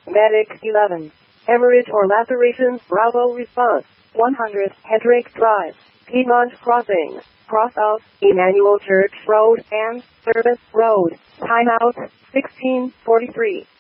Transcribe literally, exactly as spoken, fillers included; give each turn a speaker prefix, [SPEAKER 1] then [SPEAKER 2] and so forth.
[SPEAKER 1] Medic eleven. Hemorrhage or laceration, Bravo response. one hundred, Hedrick Drive, Piedmont Crossing, cross of Emmanuel Church Road and Service Road. Timeout, sixteen forty-three.